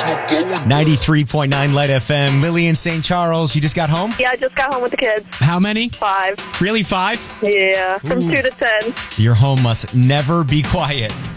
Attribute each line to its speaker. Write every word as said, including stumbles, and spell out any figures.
Speaker 1: ninety-three point nine Light F M. Lily in Saint Charles, you just got home?
Speaker 2: Yeah, I just got home with the kids.
Speaker 1: How many?
Speaker 2: Five.
Speaker 1: Really, five?
Speaker 2: Yeah, from
Speaker 1: Ooh.
Speaker 2: two to ten.
Speaker 1: Your home must never be quiet.